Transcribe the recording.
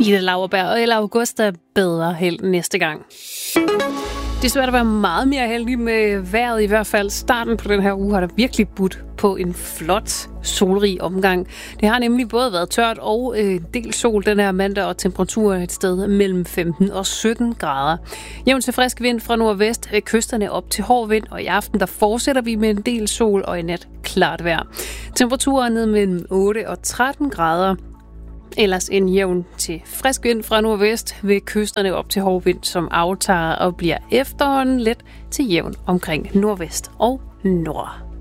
Ida Lauerberg og Ella Augusta bedre held næste gang. Det er svært at være meget mere heldig med vejret, i hvert fald starten på den her uge har der virkelig budt på en flot, solrig omgang. Det har nemlig både været tørt og en del sol den her mandag, og temperaturer et sted mellem 15 og 17 grader. Jævn til frisk vind fra nordvest ved kysterne op til hård vind, og i aften der fortsætter vi med en del sol og i nat klart vejr. Temperaturer ned mellem 8 og 13 grader. Ellers en jævn til frisk vind fra nordvest ved kysterne op til hård vind, som aftager og bliver efterhånden let til jævn omkring nordvest og nord.